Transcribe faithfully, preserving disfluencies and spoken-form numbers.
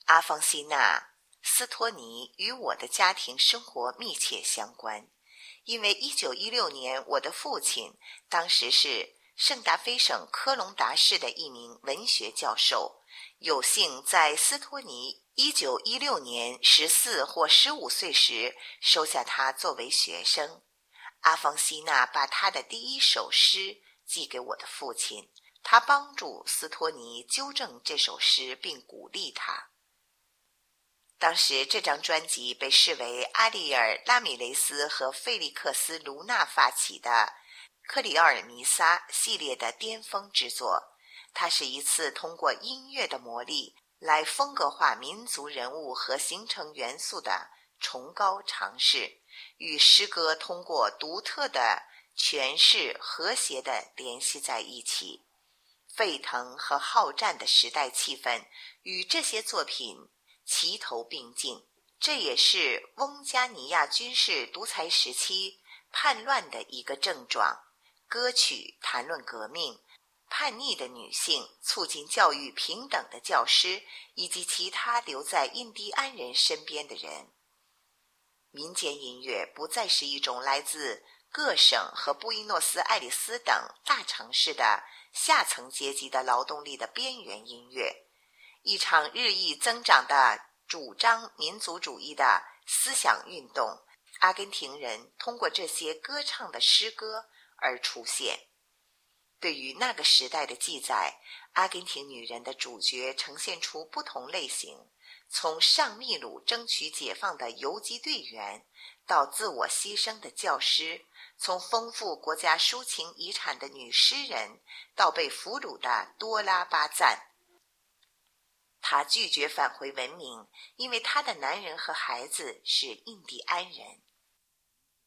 阿方西娜·斯托尼与我的家庭生活密切相关，因为一九一六年我的父亲当时是圣达菲省科隆达市的一名文学教授，有幸在斯托尼一九一六年十四或十五岁时收下他作为学生。阿方西娜把他的第一首诗寄给我的父亲，他帮助斯托尼纠正这首诗并鼓励他。当时这张专辑被视为阿里尔·拉米雷斯和费利克斯·卢纳发起的克里奥尔弥撒系列的巅峰之作，它是一次通过音乐的魔力来风格化民族人物和形成元素的崇高尝试，与诗歌通过独特的诠释和谐地联系在一起。沸腾和好战的时代气氛与这些作品齐头并进，这也是翁加尼亚军事独裁时期叛乱的一个症状。歌曲谈论革命、叛逆的女性、促进教育平等的教师，以及其他留在印第安人身边的人。民间音乐不再是一种来自各省和布宜诺斯艾利斯等大城市的下层阶级的劳动力的边缘音乐。一场日益增长的主张民族主义的思想运动，阿根廷人通过这些歌唱的诗歌而出现。对于那个时代的记载，阿根廷女人的主角呈现出不同类型，从上秘鲁争取解放的游击队员到自我牺牲的教师，从丰富国家抒情遗产的女诗人到被俘虏的多拉巴赞。她拒绝返回文明，因为她的男人和孩子是印第安人。